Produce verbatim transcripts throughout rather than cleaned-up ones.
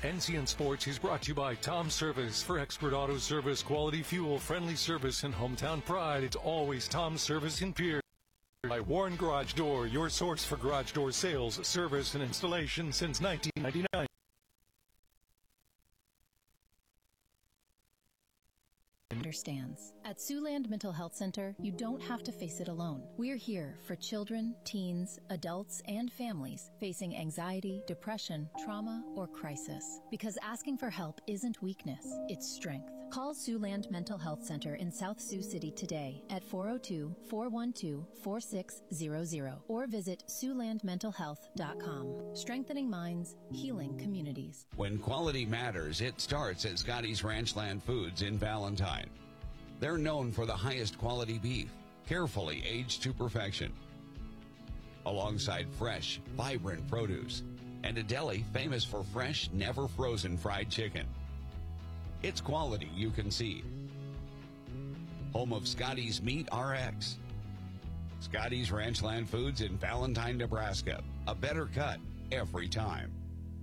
N C N Sports is brought to you by Tom Service. For expert auto service, quality fuel, friendly service, and hometown pride, it's always Tom Service in Pierre. By Warren Garage Door, your source for garage door sales, service, and installation since nineteen ninety-nine. Understands. At Siouxland Mental Health Center, you don't have to face it alone. We're here for children, teens, adults, and families facing anxiety, depression, trauma, or crisis. Because asking for help isn't weakness, it's strength. Call Siouxland Mental Health Center in South Sioux City today at four oh two, four one two, four six zero zero or visit siouxland mental health dot com. Strengthening minds, healing communities. When quality matters, it starts at Scotty's Ranchland Foods in Valentine. They're known for the highest quality beef, carefully aged to perfection, alongside fresh, vibrant produce, and a deli famous for fresh, never frozen fried chicken. It's quality you can see. Home of Scotty's Meat R X. Scotty's Ranchland Foods in Valentine, Nebraska. A better cut every time.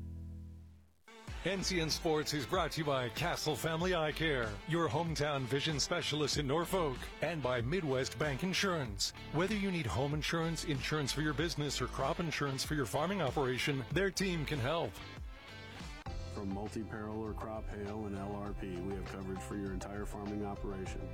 N C N Sports is brought to you by Castle Family Eye Care, your hometown vision specialist in Norfolk, and by Midwest Bank Insurance. Whether you need home insurance, insurance for your business, or crop insurance for your farming operation, their team can help. From multi-peril or crop hail and L R P, we have coverage for your entire farming operation.